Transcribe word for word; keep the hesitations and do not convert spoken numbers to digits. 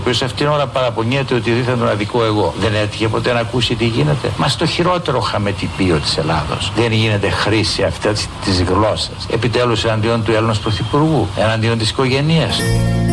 που σε αυτήν την ώρα παραπονιέται ότι δίθεν τον αδικό εγώ. Δεν έτυχε ποτέ να ακούσει τι γίνεται? Μα στο χειρότερο χαμετυπίο της Ελλάδος δεν γίνεται χρήση αυτή της γλώσσας επιτέλους εναντίον του Έλληνος Πρωθυπουργού, εναντίον της οικογένειας.